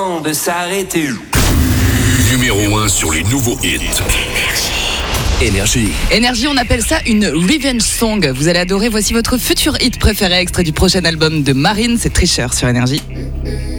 temps de s'arrêter. Numéro 1 sur les nouveaux hits. Énergie. Énergie, on appelle ça une revenge song. Vous allez adorer. Voici votre futur hit préféré, extrait du prochain album de Marine. C'est Tricheur sur Énergie.